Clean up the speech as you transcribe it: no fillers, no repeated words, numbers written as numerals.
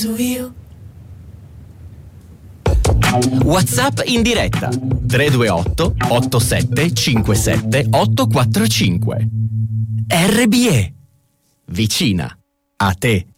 WhatsApp in diretta 328 87 57 845. RBE, vicina a te.